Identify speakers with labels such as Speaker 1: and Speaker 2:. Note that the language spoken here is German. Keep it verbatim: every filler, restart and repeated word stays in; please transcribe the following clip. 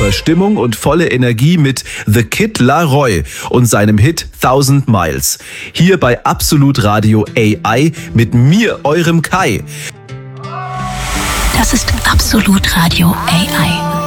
Speaker 1: super Stimmung und volle Energie mit The Kid Laroi und seinem Hit Thousand Miles. Hier bei Absolut Radio A I mit mir, eurem Kai.
Speaker 2: Das ist Absolut Radio A I.